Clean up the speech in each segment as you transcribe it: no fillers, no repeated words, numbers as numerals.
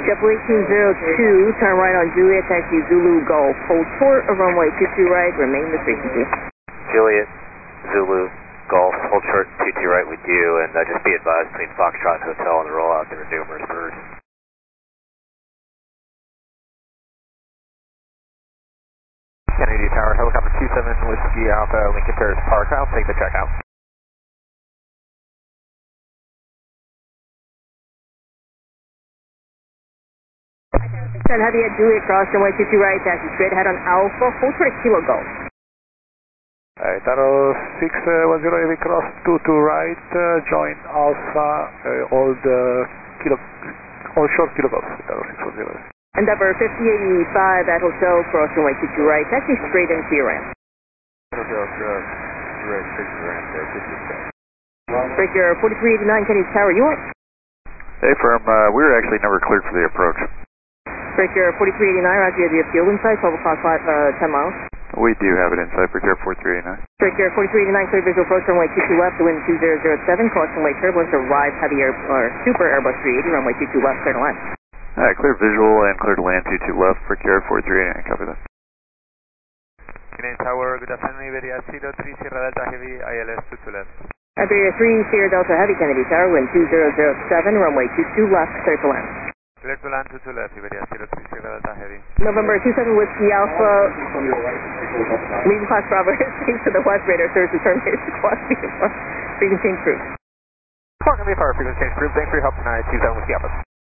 JetBlue 1802, turn right on Juliet, taxi Zulu Golf. Hold short of runway 22 right, remain with frequency. Juliet, Zulu, Golf, hold short 22 right with you, and just be advised between Foxtrot and Hotel on the rollout there are numerous birds. Kennedy Tower, helicopter 27 Whiskey Alpha, Lincoln Paris Park, I'll take the check out. Heavy at Juliet, cross runway 22 right, taxi straight ahead on Alpha, hold short Kilo Golf. Tower 610 heavy cross 22 right, join Alpha, hold short Kilo Golf, Tower 610. Endeavor 5085 at Hotel, cross runway 22 right, taxi straight into your ramp. Hotel, direct, straight to ramp there, 50. Breaker 4389, Kennedy Tower, you up? Hey firm, we were actually never cleared for the approach. Breaker 4389, roger, you have fuel inside, 12 o'clock, 10 miles. We do have it inside, Breaker 4389. Breaker 4389, clear visual approach runway 22 left, to wind 2007, cross runway turbulence, arrive heavy super Airbus 380, runway 22 left, clear to land. Alright, clear visual and clear to land 22 left, Breaker 4389, copy that. Kennedy Tower, good afternoon, Iberia 03, Sierra Delta Heavy, ILS 22 left. Iberia 3, Sierra Delta Heavy, Kennedy Tower, wind 2007, runway 22 left, clear to land. Clear to land 22 left, Iberia 03, Sierra Delta Heavy. November 27 Whiskey Alpha, leaving class Bravo, airspace to the west, radar service return base to Quad VFR, frequency change group. Park on VFR, frequency change group, thanks for your help tonight, 27 Whiskey Alpha.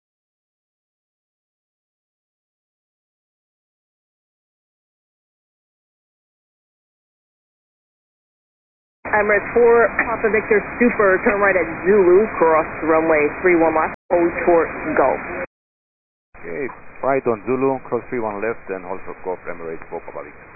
Emirates 4, Papa Victor Super, turn right at Zulu, cross runway 31 left, hold short Golf. Okay, right on Zulu, cross 31 left and hold for Golf, Emirates 4, Papa Victor.